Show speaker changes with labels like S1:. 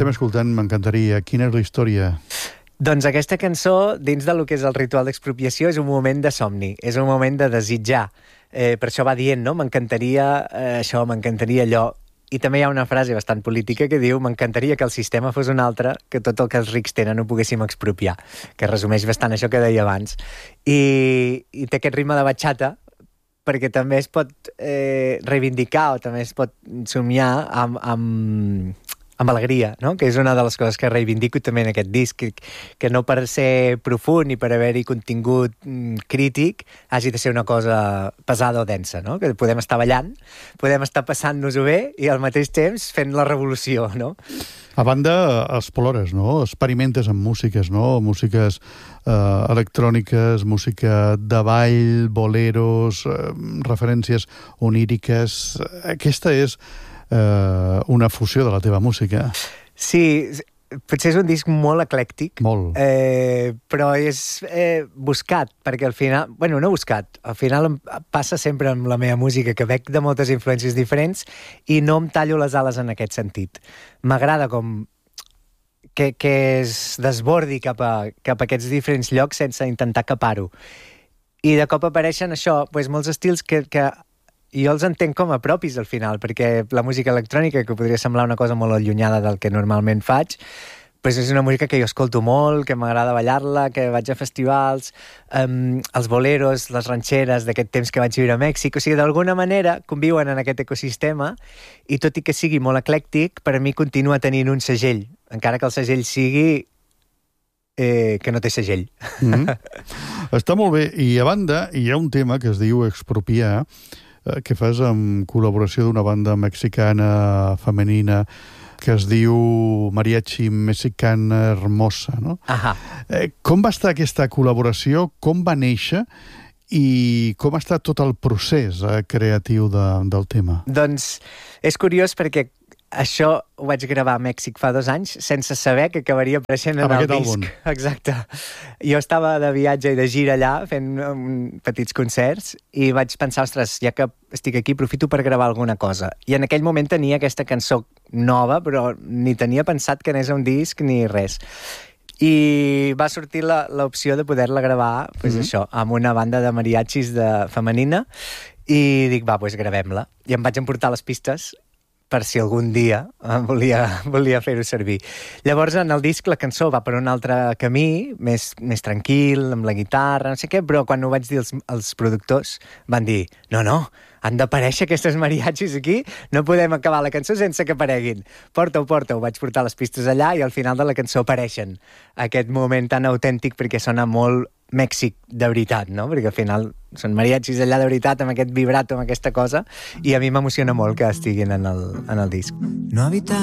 S1: estem escoltant m'encantaria. Quina és la història?
S2: Doncs aquesta cançó, dins del que és el ritual d'expropiació, és un moment de somni, és un moment de desitjar. Per això va dient, no? M'encantaria això, m'encantaria allò. I també hi ha una frase bastant política que diu m'encantaria que el sistema fos un altre, que tot el que els rics tenen ho poguéssim expropiar, que resumeix bastant això que deia abans. I té aquest ritme de batxata, perquè també es pot reivindicar o també es pot somiar amb alegria, no? Que és una de les coses que reivindico també en aquest disc, que no per ser profund i per haver-hi contingut crític hagi de ser una cosa pesada o densa, no? Que podem estar ballant, podem estar passant-nos-ho bé i al mateix temps fent la revolució, no?
S1: A banda, explores, no? Experimentes amb músiques, no? Músiques electròniques, música de ball, boleros, referències oníriques. Aquesta és una fusió de la teva música.
S2: Sí, potser és un disc molt eclèctic.
S1: Molt.
S2: Però és buscat, perquè al final... Bueno, no buscat. Al final em passa sempre amb la meva música, que bec de moltes influències diferents i no em tallo les ales en aquest sentit. M'agrada com que es desbordi cap a aquests diferents llocs sense intentar capar-ho. I de cop apareixen això, doncs molts estils que jo els entenc com a propis al final, perquè la música electrònica, que podria semblar una cosa molt allunyada del que normalment faig, doncs és una música que jo escolto molt, que m'agrada ballar-la, que vaig a festivals, els boleros, les ranxeres d'aquest temps que vaig viure a Mèxic. O sigui, d'alguna manera conviuen en aquest ecosistema i tot i que sigui molt eclèctic, per a mi continua tenint un segell, encara que el segell sigui que no té segell.
S1: Està molt bé. I a banda, hi ha un tema que es diu Expropiar, que fas amb col·laboració d'una banda mexicana femenina que es diu Mariachi Mexicana Hermosa, no? Com va estar aquesta col·laboració? Com va néixer? I com ha estat tot el procés creatiu del tema?
S2: Doncs és curiós perquè això ho vaig gravar a Mèxic fa 2 anys sense saber que acabaria apareixent en el disc.
S1: Àlbum.
S2: Exacte. Jo estava de viatge i de gira allà fent petits concerts i vaig pensar, ostres, ja que estic aquí aprofito per gravar alguna cosa. I en aquell moment tenia aquesta cançó nova, però ni tenia pensat que anés a un disc ni res. I va sortir l'opció de poder-la gravar això, amb una banda de mariachis femenina i dic, va, doncs gravem-la. I em vaig emportar les pistes per si algun dia volia fer-ho servir. Llavors, en el disc, la cançó va per un altre camí, més tranquil, amb la guitarra, no sé què, però quan ho vaig dir als productors, van dir, no, han d'aparèixer aquestes mariachis aquí, no podem acabar la cançó sense que apareguin. Porta-ho. Vaig portar les pistes allà i al final de la cançó apareixen. Aquest moment tan autèntic perquè sona molt Mèxic de veritat, no? Perquè al final són mariachis allà de veritat, amb aquest vibrato, amb aquesta cosa, i a mi m'emociona molt que estiguin en el disc.
S3: No habitar